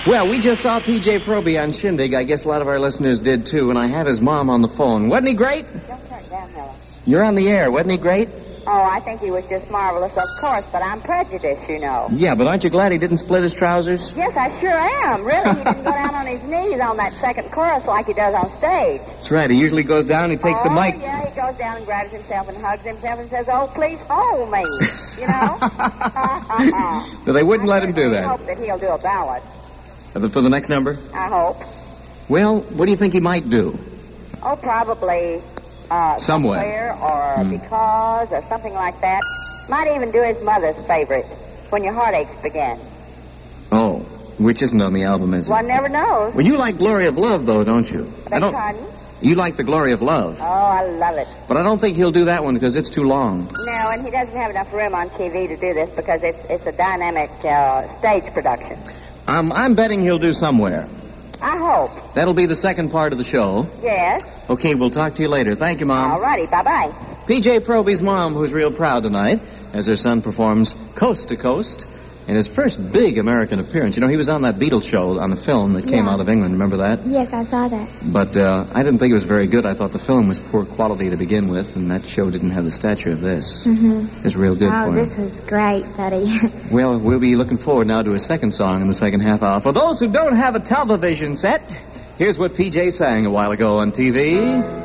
Well, we just saw P.J. Proby on Shindig. I guess a lot of our listeners did, too, and I have his mom on the phone. Wasn't he great? Don't turn it down, Helen. You're on the air. Wasn't he great? Oh, I think he was just marvelous, of course, but I'm prejudiced, you know. Yeah, but aren't you glad he didn't split his trousers? Yes, I sure am. Really, he didn't go down on his knees on that second chorus like he does on stage. That's right. He usually goes down, he takes the mic. Oh, yeah, he goes down and grabs himself and hugs himself and says, "Oh, please hold me," you know? But they wouldn't let him do I that. hope that he'll do a ballad. For the next number? I hope. Well, what do you think he might do? Oh, probably Somewhere. or Because or something like that. Might even do his mother's favorite, When Your Heartaches Begin. Oh, which isn't on the album, is it? One never knows. Well, you like Glory of Love, though, don't you? Pardon? You like the Glory of Love. Oh, I love it. But I don't think he'll do that one because it's too long. No, and he doesn't have enough room on TV to do this because it's a dynamic stage production. I'm betting he'll do Somewhere. I hope. That'll be the second part of the show. Yes. Okay, we'll talk to you later. Thank you, Mom. All righty. Bye-bye. P.J. Proby's mom, who's real proud tonight, as her son performs Coast to Coast in his first big American appearance. You know, he was on that Beatles show on the film that came out of England. Remember that? Yes, I saw that. But I didn't think it was very good. I thought the film was poor quality to begin with, and that show didn't have the stature of this. Mm-hmm. It's real good for him. This was great, Buddy. Well, we'll be looking forward now to a second song in the second half hour. For those who don't have a television set, here's what P.J. sang a while ago on TV.